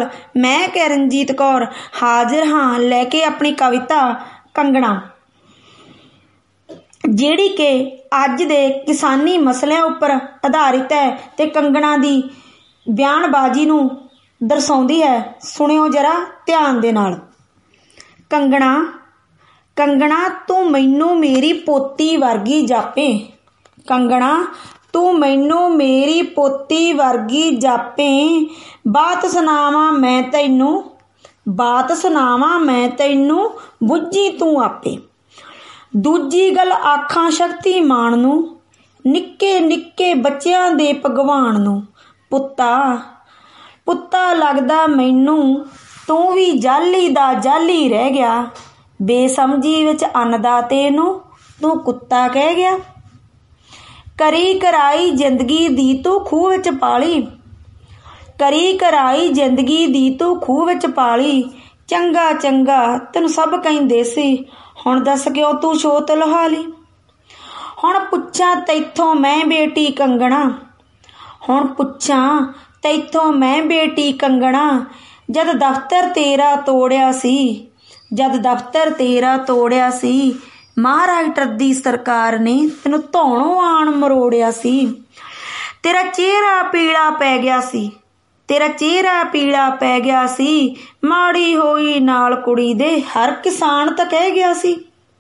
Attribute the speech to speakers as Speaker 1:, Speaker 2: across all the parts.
Speaker 1: ਮੈਂ ਕਿਰਨਜੀਤ ਕੌਰ ਹਾਜ਼ਰ ਹਾਂ ਲੈ ਕੇ ਆਪਣੀ ਕਵਿਤਾ ਕੰਗਣਾ, ਜਿਹੜੀ ਕਿ ਅੱਜ ਦੇ ਕਿਸਾਨੀ ਮਸਲਿਆਂ ਉੱਪਰ ਆਧਾਰਿਤ ਹੈ ਤੇ ਕੰਗਣਾ ਦੀ ਬਿਆਨਬਾਜ਼ੀ ਨੂੰ ਦਰਸਾਉਂਦੀ ਹੈ। ਸੁਣਿਓ ਜਰਾ ਧਿਆਨ ਦੇ ਨਾਲ। ਕੰਗਣਾ, ਕੰਗਣਾ ਤੂੰ ਮੈਨੂੰ ਮੇਰੀ ਪੋਤੀ ਵਰਗੀ ਜਾਪੇ, ਕੰਗਣਾ ਤੂੰ ਮੈਨੂੰ ਮੇਰੀ ਪੋਤੀ ਵਰਗੀ ਜਾਪੇ, ਬਾਤ ਸੁਣਾਵਾਂ ਮੈਂ ਤੈਨੂੰ, ਬਾਤ ਸੁਣਾਵਾਂ ਮੈਂ ਤੈਨੂੰ, ਬੁੱਝੀ ਤੂੰ ਆਪੇ। ਦੂਜੀ ਗੱਲ ਆਖਾਂ ਸ਼ਕਤੀਮਾਨ ਨੂੰ, ਨਿੱਕੇ ਨਿੱਕੇ ਬੱਚਿਆਂ ਦੇ ਭਗਵਾਨ ਨੂੰ, ਪੁੱਤਾ ਪੁੱਤਾ ਲੱਗਦਾ ਮੈਨੂੰ ਤੂੰ ਵੀ ਜਾਲੀ ਦਾ ਜਾਲੀ ਰਹਿ ਗਿਆ, ਬੇਸਮਝੀ ਵਿੱਚ ਅੰਨਦਾਤੇ ਨੂੰ ਤੂੰ ਕੁੱਤਾ ਕਹਿ ਗਿਆ। ਕਰੀ ਕਰਾਈ ਜ਼ਿੰਦਗੀ ਦੀ ਤੂੰ ਖੂਹ ਵਿੱਚ ਪਾਲੀ, ਕਰੀ ਕਰਾਈ ਜ਼ਿੰਦਗੀ ਦੀ ਤੂੰ ਖੂਹ ਵਿੱਚ ਪਾਲੀ, ਚੰਗਾ ਚੰਗਾ ਤੈਨੂੰ ਸਭ ਕਹਿੰਦੇ ਸੀ, ਹੁਣ ਦੱਸ ਕਿਉਂ ਤੂੰ ਛੋਤ ਲਹਾ ਲਈ। ਹੁਣ ਪੁੱਛਾਂ ਤੈਥੋਂ ਮੈਂ ਬੇਟੀ ਕੰਗਣਾ, ਹੁਣ ਪੁੱਛਾਂ ਤੈਥੋਂ ਮੈਂ ਬੇਟੀ ਕੰਗਣਾ, ਜਦ ਦਫ਼ਤਰ ਤੇਰਾ ਤੋੜਿਆ ਸੀ, ਜਦ ਦਫ਼ਤਰ ਤੇਰਾ ਤੋੜਿਆ ਸੀ, ਮਹਾਰਾਸ਼ਟਰ ਦੀ ਸਰਕਾਰ ਨੇ ਤੈਨੂੰ ਧੌਣੋਂ ਆਣ ਮਰੋੜਿਆ ਸੀ। ਤੇਰਾ ਚਿਹਰਾ ਪੀਲਾ ਪੈ ਗਿਆ ਸੀ, ਤੇਰਾ ਚਿਹਰਾ ਪੀਲਾ ਪੈ ਗਿਆ ਸੀ, ਮਾੜੀ ਹੋਈ ਨਾਲ ਕੁੜੀ ਦੇ ਹਰ ਕਿਸਾਨ ਤਾਂ ਕਹਿ ਗਿਆ ਸੀ।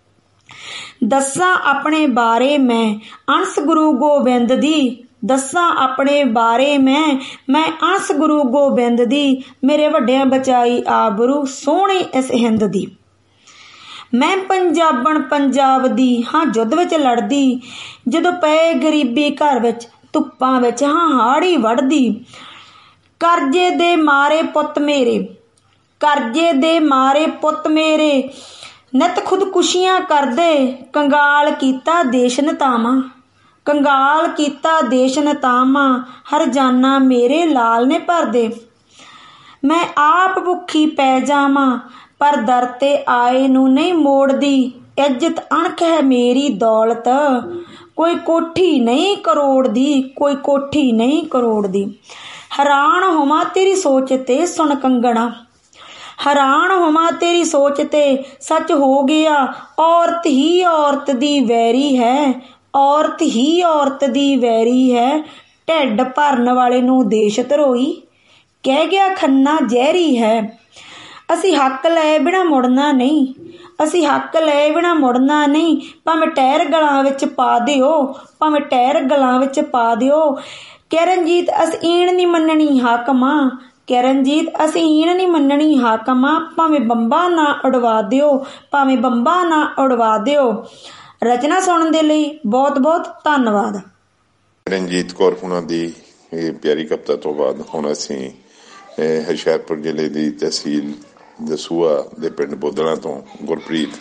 Speaker 1: ਦੱਸਾਂ ਆਪਣੇ ਬਾਰੇ ਮੈਂ ਅੰਸ ਗੁਰੂ ਗੋਬਿੰਦ ਦੀ, ਦੱਸਾਂ ਆਪਣੇ ਬਾਰੇ ਮੈਂ ਅੰਸ ਗੁਰੂ ਗੋਬਿੰਦ ਦੀ, ਮੇਰੇ ਵੱਡਿਆਂ ਬਚਾਈ ਆਬਰੂ ਸੋਹਣੀ ਇਸ ਹਿੰਦ ਦੀ। ਮੈਂ ਪੰਜਾਬਣ ਪੰਜਾਬ ਦੀ ਹਾਂ ਯੁੱਧ ਵਿੱਚ ਲੜਦੀ, ਜਦੋਂ ਪਏ ਗਰੀਬੀ ਘਰ ਵਿੱਚ ਧੁੱਪਾਂ ਵਿੱਚ ਹਾਂ ਹਾੜੀ ਵੜਦੀ। ਕਰਜ਼ੇ ਦੇ ਮਾਰੇ ਪੁੱਤ ਮੇਰੇ, ਕਰਜ਼ੇ ਦੇ ਮਾਰੇ ਪੁੱਤ ਮੇਰੇ, ਨਿਤ ਖੁਦਕੁਸ਼ੀਆਂ ਕਰਦੇ, ਕੰਗਾਲ ਕੀਤਾ ਦੇਸ਼ ਨਤਾਵਾਂ, ਕੰਗਾਲ ਕੀਤਾ ਦੇਸ਼ ਨਤਾਵਾਂ, ਹਰਜਾਨਾ ਮੇਰੇ ਲਾਲ ਨੇ ਭਰਦੇ। ਮੈਂ ਆਪ ਭੁੱਖੀ ਪੈ ਜਾਵਾਂ ਪਰ ਦਰ ਤੇ ਆਏ ਨੂੰ ਨਹੀਂ ਮੋੜਦੀ, ਇੱਜ਼ਤ ਅਣਖ ਹੈ ਮੇਰੀ ਦੌਲਤ, ਕੋਈ ਕੋਠੀ ਨਹੀਂ ਕਰੋੜ ਦੀ, ਕੋਈ ਕੋਠੀ ਨਹੀਂ ਕਰੋੜ ਦੀ। ਹੈਰਾਨ ਹੋਵਾਂ ਤੇਰੀ ਸੋਚ ਤੇ ਸੁਣ ਕੰਗਣਾ, ਹੈਰਾਨ ਹੋਵਾਂ ਤੇਰੀ ਸੋਚ ਤੇ ਸੱਚ ਹੋ ਗਿਆ, ਔਰਤ ਹੀ ਔਰਤ ਦੀ ਵੈਰੀ ਹੈ, ਔਰਤ ਹੀ ਔਰਤ ਦੀ ਵੈਰੀ ਹੈ, ਢਿੱਡ ਭਰਨ ਵਾਲੇ ਨੂੰ ਦੇਸ਼ ਧਰੋਈ, ਕਹਿ ਗਿਆ ਖੰਨਾ ਜ਼ਹਿਰੀ ਹੈ। ਅਸੀਂ ਹੱਕ ਲਏ ਬਿਨਾਂ ਮੁੜਨਾ ਨਹੀਂ, ਅਸੀਂ ਹੱਕ ਲਏ ਬਿਨਾਂ ਮੁੜਨਾ ਨਹੀਂ, ਭਾਵੇਂ ਟਾਇਰ ਗਲਾਂ ਵਿੱਚ ਪਾ ਦਿਓ, ਭਾਵੇਂ ਟਾਇਰ ਗਲਾਂ ਵਿੱਚ ਪਾ ਦਿਓ। ਕਿਰਨਜੀਤ ਅਸੀਂ ਈਣ ਨਹੀਂ ਮੰਨਣੀ ਹਾਕਮਾਂ, ਕਿਰਨਜੀਤ ਅਸੀਂ ਈਣ ਨਹੀਂ ਮੰਨਣੀ ਹਾਕਮਾਂ, ਭਾਵੇਂ ਬੰਬਾਂ ਨਾ ਉਡਵਾ ਦਿਓ, ਭਾਵੇਂ ਬੰਬਾਂ ਨਾ ਉਡਵਾ ਦਿਓ। ਰਚਨਾ ਸੁਣਨ ਦੇ ਲਈ ਬਹੁਤ ਬਹੁਤ ਧੰਨਵਾਦ।
Speaker 2: ਕਿਰਨਜੀਤ ਕੌਰ ਹੁਣਾਂ ਦੀ ਇਹ ਪਿਆਰੀ ਕਵਿਤਾ ਤੋਂ ਬਾਅਦ ਹੁਣ ਅਸੀਂ ਹੁਸ਼ਿਆਰਪੁਰ ਜ਼ਿਲ੍ਹੇ ਦੀ ਤਹਿਸੀਲ ਦਸੂਹਾ ਦੇ ਪਿੰਡ ਬੋਦਲਾਂ ਤੋਂ ਗੁਰਪ੍ਰੀਤ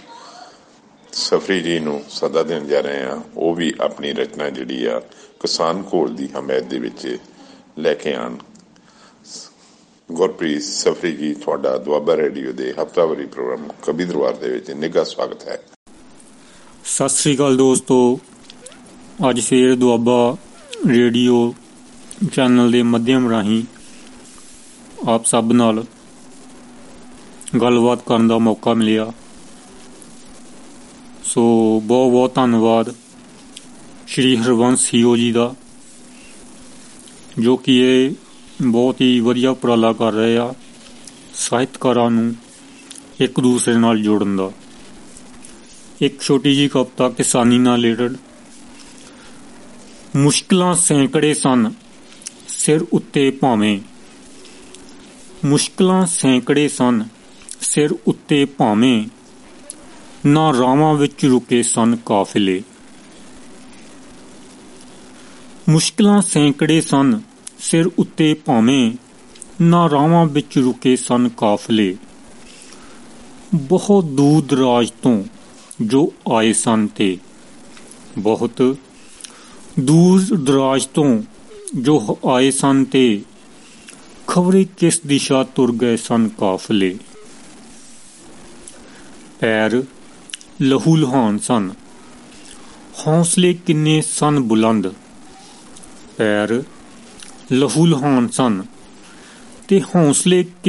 Speaker 2: ਸਫਰੀ ਜੀ ਨੂੰ ਸੱਦਾ ਦੇਣ ਜਾ ਰਹੇ ਹਾਂ। ਉਹ ਵੀ ਆਪਣੀ ਰਚਨਾ ਜਿਹੜੀ ਆ ਕਿਸਾਨ ਘੋਲ ਦੀ ਹਮਾਇਤ ਦੇ ਵਿੱਚ ਲੈ ਕੇ ਆਉਣ। ਗੁਰਪ੍ਰੀਤ ਸਫਰੀ ਜੀ, ਤੁਹਾਡਾ ਦੁਆਬਾ ਰੇਡੀਓ ਦੇ ਹਫ਼ਤਾਵਾਰੀ ਪ੍ਰੋਗਰਾਮ ਕਵੀ ਦਰਬਾਰ ਦੇ ਵਿੱਚ ਨਿੱਘਾ ਸਵਾਗਤ ਹੈ।
Speaker 3: ਸਤਿ ਸ੍ਰੀ ਅਕਾਲ ਦੋਸਤੋ, ਅੱਜ ਫੇਰ ਦੁਆਬਾ ਰੇਡੀਓ ਚੈਨਲ ਦੇ ਮਾਧਿਅਮ ਰਾਹੀਂ ਆਪ ਸਭ ਨਾਲ ਗੱਲਬਾਤ ਕਰਨ ਦਾ ਮੌਕਾ ਮਿਲਿਆ, ਸੋ ਬਹੁਤ ਬਹੁਤ ਧੰਨਵਾਦ ਸ਼੍ਰੀ ਹਰਬੰਸ ਸੀਓ ਜੀ ਦਾ, ਜੋ ਕਿ ਇਹ ਬਹੁਤ ਹੀ ਵਧੀਆ ਉਪਰਾਲਾ ਕਰ ਰਹੇ ਆ ਸਾਹਿਤਕਾਰਾਂ ਨੂੰ ਇੱਕ ਦੂਸਰੇ ਨਾਲ ਜੋੜਨ ਦਾ। ਇੱਕ ਛੋਟੀ ਜਿਹੀ ਕਵਿਤਾ ਕਿਸਾਨੀ ਨਾਲ ਰਿਲੇਟਡ। ਮੁਸ਼ਕਿਲਾਂ ਸੈਂਕੜੇ ਸਨ ਸਿਰ ਉੱਤੇ ਭਾਵੇਂ, ਮੁਸ਼ਕਿਲਾਂ ਸੈਂਕੜੇ ਸਨ ਸਿਰ ਉੱਤੇ ਭਾਵੇਂ, ਨਾ ਰਾਵਾਂ ਵਿੱਚ ਰੁਕੇ ਸਨ ਕਾਫਿਲੇ। ਮੁਸ਼ਕਿਲਾਂ ਸੈਂਕੜੇ ਸਨ ਸਿਰ ਉੱਤੇ ਭਾਵੇਂ, ਨਾ ਰਾਵਾਂ ਵਿੱਚ ਰੁਕੇ ਸਨ ਕਾਫਿਲੇ। ਬਹੁਤ ਦੂਰ ਦਰਾਜ ਤੋਂ ਜੋ ਆਏ ਸਨ ਤੇ, ਬਹੁਤ ਦੂਰ ਦਰਾਜ ਤੋਂ ਜੋ ਆਏ ਸਨ ਤੇ, ਖਬਰੇ ਕਿਸ ਦਿਸ਼ਾ ਤੁਰ ਗਏ ਸਨ ਕਾਫਲੇ। ਪੈਰ ਲਹੂ ਲੁਹਾਨ ਸਨ, ਹੌਸਲੇ ਕਿੰਨੇ ਸਨ ਬੁਲੰਦ। ਪੈਰ ਲਹੂ ਲੁਹਾਨ ਸਨ ਤੇ ਹੌਸਲੇ